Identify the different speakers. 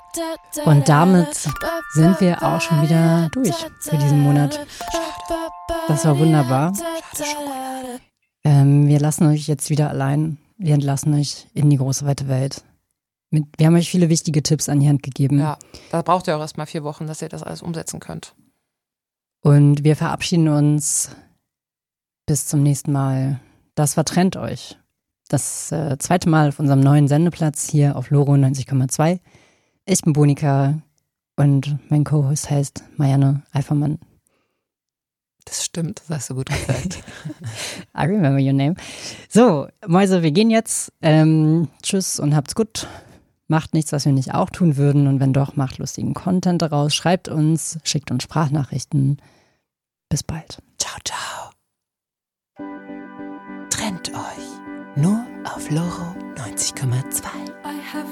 Speaker 1: Und damit sind wir auch schon wieder durch für diesen Monat. Das war wunderbar. Wir lassen euch jetzt wieder allein. Wir entlassen euch in die große weite Welt. Wir haben euch viele wichtige Tipps an die Hand gegeben.
Speaker 2: Ja, da braucht ihr auch erstmal 4 Wochen, dass ihr das alles umsetzen könnt.
Speaker 1: Und wir verabschieden uns bis zum nächsten Mal. Das war Trennt euch. Das zweite Mal auf unserem neuen Sendeplatz hier auf Loro 90,2. Ich bin Bonika und mein Co-Host heißt Marianne Eifermann.
Speaker 2: Das stimmt, das hast du gut gesagt.
Speaker 1: I remember your name. So, Mäuse, wir gehen jetzt. Tschüss und habt's gut. Macht nichts, was wir nicht auch tun würden. Und wenn doch, macht lustigen Content daraus. Schreibt uns, schickt uns Sprachnachrichten. Bis bald.
Speaker 2: Ciao, ciao. Trennt euch. Nur auf Loro 90,2.